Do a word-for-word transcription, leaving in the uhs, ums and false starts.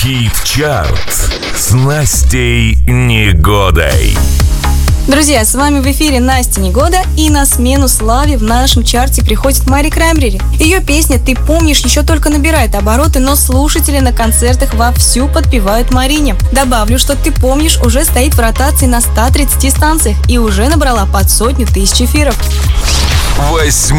Хит-чарт с Настей Негодой. Друзья, с вами в эфире Настя Негода, и на смену славе в нашем чарте приходит Мари Краймбрери. Ее песня «Ты помнишь» еще только набирает обороты, но слушатели на концертах вовсю подпевают Марине. Добавлю, что «Ты помнишь» уже стоит в ротации на ста тридцати станциях и уже набрала под сотню тысяч эфиров. Восьмое